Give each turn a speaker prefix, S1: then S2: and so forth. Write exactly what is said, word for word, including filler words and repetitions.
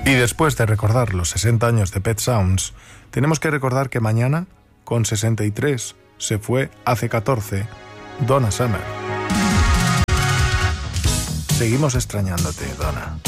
S1: Y después de recordar los sesenta años de Pet Sounds, tenemos que recordar que mañana, con sesenta y tres, se fue hace catorce, Donna Summer. Seguimos extrañándote, Donna.